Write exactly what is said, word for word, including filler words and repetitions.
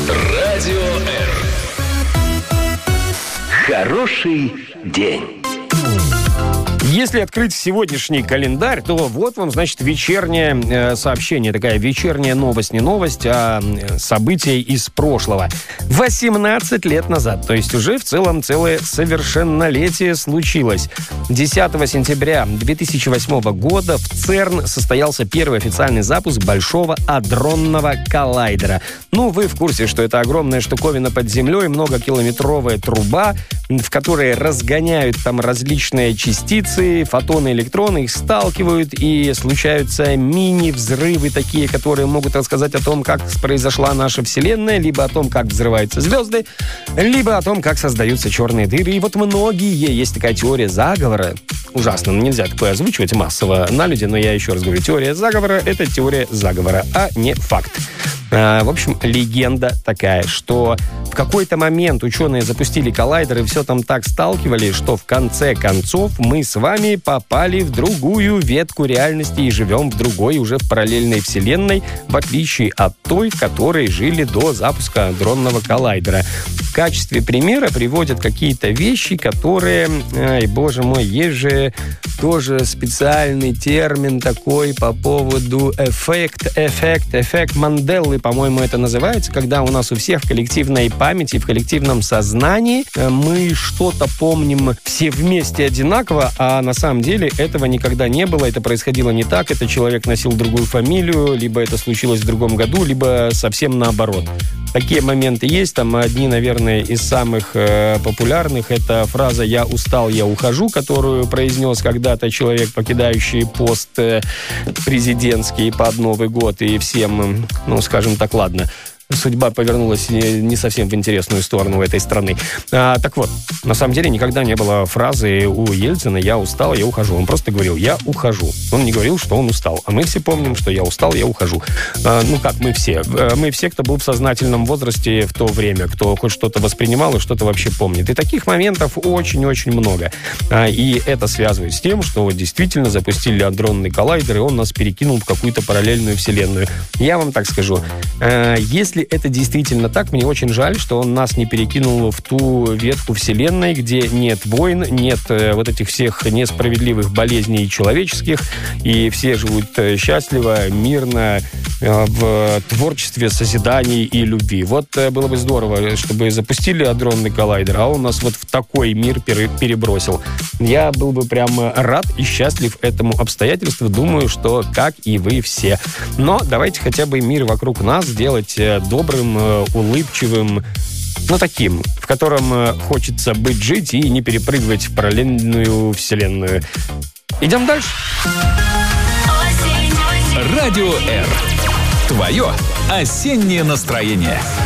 Радио R. Хороший день. Если открыть сегодняшний календарь, то вот вам, значит, вечернее э, сообщение, такая вечерняя новость, не новость, а э, событие из прошлого. восемнадцать лет назад, то есть уже в целом целое совершеннолетие случилось. десятого сентября две тысячи восьмого года в ЦЕРН состоялся первый официальный запуск Большого адронного коллайдера. Ну, вы в курсе, что это огромная штуковина под землей, многокилометровая труба, в которой разгоняют там различные частицы, фотоны, электроны, их сталкивают, и случаются мини-взрывы такие, которые могут рассказать о том, как произошла наша Вселенная, либо о том, как взрываются звезды, либо о том, как создаются черные дыры. И вот многие, есть такая теория заговора, ужасно, нельзя такое озвучивать массово на люди, но я еще раз говорю, теория заговора — это теория заговора, а не факт. А, в общем, легенда такая, что в какой-то момент ученые запустили коллайдер и все там так сталкивали, что в конце концов мы с вами попали в другую ветку реальности и живем в другой, уже в параллельной вселенной, в отличие от той, в которой жили до запуска адронного коллайдера. В качестве примера приводят какие-то вещи, которые, ай, боже мой, есть же тоже специальный термин такой по поводу эффект, эффект, эффект Манделы, по-моему, это называется, когда у нас у всех в коллективной памяти, в коллективном сознании мы что-то помним все вместе одинаково, а на самом деле этого никогда не было, это происходило не так, это человек носил другую фамилию, либо это случилось в другом году, либо совсем наоборот. Такие моменты есть, там одни, наверное, из самых э, популярных, это фраза «я устал, я ухожу», которую произнес когда-то человек, покидающий пост э, президентский под Новый год, и всем, ну, скажем так, ладно, судьба повернулась не совсем в интересную сторону этой страны. А, так вот, на самом деле никогда не было фразы у Ельцина «я устал, я ухожу». Он просто говорил «я ухожу». Он не говорил, что он устал. А мы все помним, что «я устал, я ухожу». А, ну как мы все? Мы все, кто был в сознательном возрасте в то время, кто хоть что-то воспринимал и что-то вообще помнит. И таких моментов очень-очень много. А, и это связывает с тем, что действительно запустили адронный коллайдер, и он нас перекинул в какую-то параллельную вселенную. Я вам так скажу. А, если Если это действительно так, мне очень жаль, что он нас не перекинул в ту ветку вселенной, где нет войн, нет э, вот этих всех несправедливых болезней человеческих, и все живут э, счастливо, мирно, э, в творчестве, созидании и любви. Вот э, было бы здорово, чтобы запустили адронный коллайдер, а он нас вот в такой мир пере- перебросил. Я был бы прямо рад и счастлив этому обстоятельству. Думаю, что как и вы все. Но давайте хотя бы мир вокруг нас сделать э, добрым, улыбчивым, ну, таким, в котором хочется быть, жить и не перепрыгивать в параллельную вселенную. Идем дальше. Радио R. Твое осеннее настроение.